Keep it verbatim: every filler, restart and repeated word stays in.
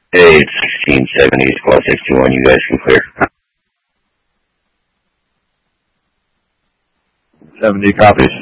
Hey, it's sixteen seventy, squad sixty-one, you guys can clear. seventy copies.